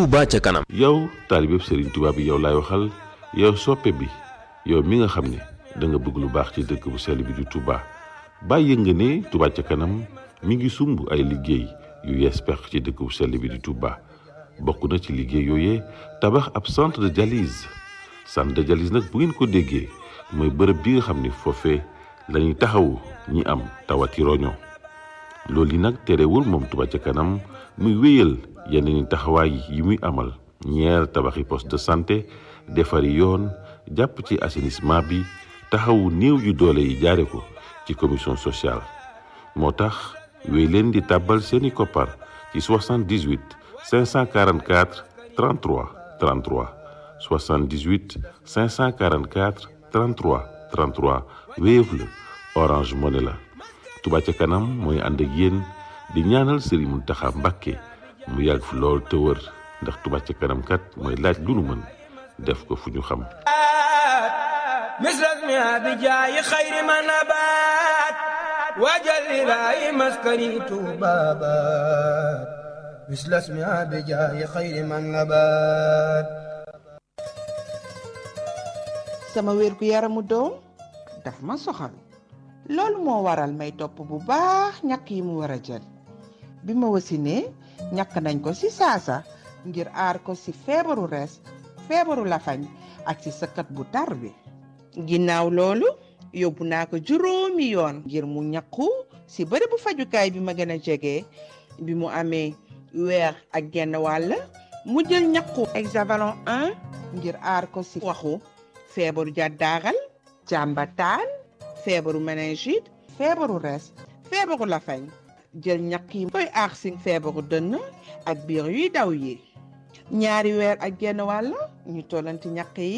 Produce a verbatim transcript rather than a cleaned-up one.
Touba ca kanam. yow taalibe Serigne Touba bi yow laay waxal yow soppe bi yow mi nga xam ne da nga bëgg lu baax ci dëkk bu sell bi di Touba bàyyi nga ne Touba ca kanam mi ngi sumb ay liggéey yu yees pex ci dëkk bu sell bi di Touba bokk na ci liggéey yooyee tabax ab centre de dialyse centre de dialyse nag bu ngeen ko déggee mooy bërëb bi nga xam ne foofee lañuy taxawu ñi am tawati roño loolu yi nag terewul moom Touba ca kanam muy wéyal yeneen taxawaay yi muy amal ñeer tabaxi poste de santé defari yoon jàpp ci assainissement bi taxawu néew yu doole yi jaare ko ci commission sociale moo tax wéy leen di tàbbal seeni koppar ci soixante-dix-huit cinq cent quarante-quatre trente-trois trente-trois soixante-dix-huit cinq cent quarante-quatre trente-trois trente-trois Wave la Orange Money la Touba ca kanam mooy ànd ak yéen di ñaanal Serigne Mountakha Mbacké mu yàgg fi lool te wër ndax Touba ca kanam kat mooy laaj lu nu mën def ko fu ñu xam misras mi abi jaayi xayri ma nabaat waajal ilaahi maskani tuubaabaat misras mi abi jaayi xayri ma nabaat sama wér gu yaramu doom daf ma soxal loolu moo waral may topp bu baax ñàkk yi mu war a jël bi ma wasinee ñàkk nañ ko ci saasa ngir aar ko ci feebaru res feebaru lafañ ak ci sëkkat bu tar bi ginnaaw loolu yóbbu naa ko juróomi yoon ngir mu ñàkku ci bërëbu fajukaay bi ma gën a jege bi mu amee weer ak genn wàll mu jël ñàkku hexavalon un ngir aar ko ci waxu feebaru jàddaaral jàmbataan feebaru méningite feebaru res feebaru lafañ jël ñàkk yi koy aar ci feebaru dënn ak biir yuy daw yi ñaari weer ak genn wàll ñu tollanti ñàkk yi